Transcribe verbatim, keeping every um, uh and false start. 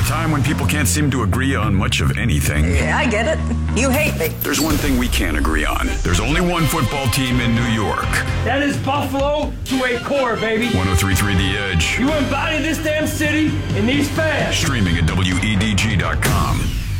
time when people can't seem to agree on much of anything. Yeah, I get it. You hate me. There's one thing we can't agree on. There's only one football team in New York. That is Buffalo to a core, baby. one oh three point three The Edge. You embody this damn city and these fans. Streaming at W E D G dot com.